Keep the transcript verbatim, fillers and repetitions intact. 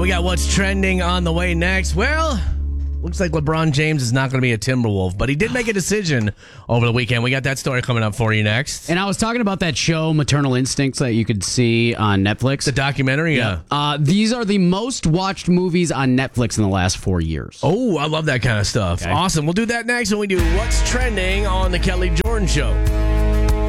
we got what's trending on the way next. Well, looks like LeBron James is not going to be a Timberwolf, but he did make a decision over the weekend. We got that story coming up for you next. And I was talking about that show, Maternal Instincts, that you could see on Netflix. The documentary, yeah. yeah. Uh, these are the most watched movies on Netflix in the last four years. Oh, I love that kind of stuff. Okay. Awesome. We'll do that next when we do What's Trending on the Kelly Jordan Show.